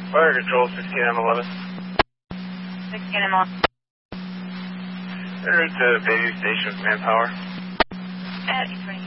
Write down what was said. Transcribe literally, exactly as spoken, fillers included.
Fire control, sixteen M eleven. sixteen M eleven. En route to Bayview Station with manpower. At eight twenty.